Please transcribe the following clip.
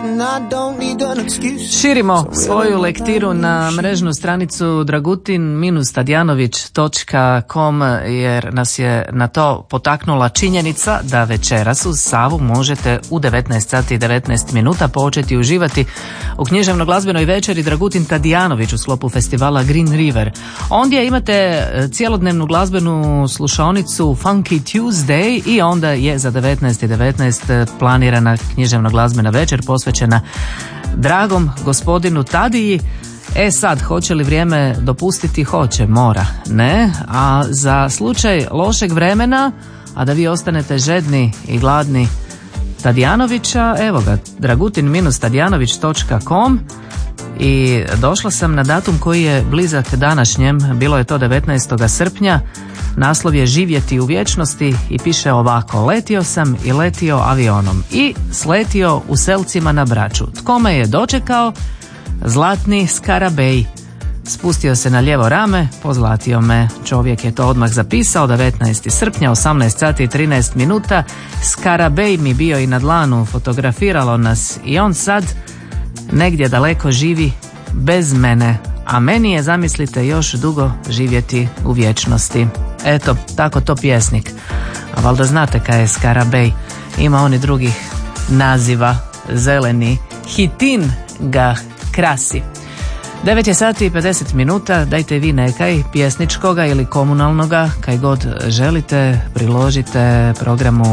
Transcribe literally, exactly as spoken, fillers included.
Širimo svoju lektiru na mrežnu stranicu dragutin stadjanović točka com jer nas je na to potaknula činjenica da večeras uz Savu možete u devetnaest sati i devetnaest minuta početi uživati u književno-glazbenoj večeri Dragutin Tadijanović u sklopu festivala Green River. Ondje imate cijelodnevnu glazbenu slušaonicu Funky Tuesday i onda je za devetnaest i devetnaest planirana književno-glazbena večer posvećena dragom gospodinu Tadiji. E sad, hoće li vrijeme dopustiti? Hoće, mora, ne? A za slučaj lošeg vremena, a da vi ostanete žedni i gladni Tadijanovića, evo ga, dragutin stadjanović točka com i došla sam na datum koji je blizak današnjem, bilo je to devetnaestog srpnja, naslov je Živjeti u vječnosti i piše ovako: letio sam i letio avionom i sletio u Selcima na Braču. Tko me je dočekao? Zlatni Skarabej. Spustio se na lijevo rame, pozlatio me. Čovjek je to odmah zapisao. devetnaestog srpnja, osamnaest sati i trinaest minuta. Skarabej mi bio i na dlanu, fotografiralo nas i on sad negdje daleko živi bez mene, a meni je, zamislite, još dugo živjeti u vječnosti. Eto, tako to pjesnik. A valjda znate kaj je Skarabej. Ima on i drugih naziva. Zeleni hitin ga krasi. devet je sati i pedeset minuta, dajte vi nekaj pjesničkoga ili komunalnoga, kaj god želite, priložite programu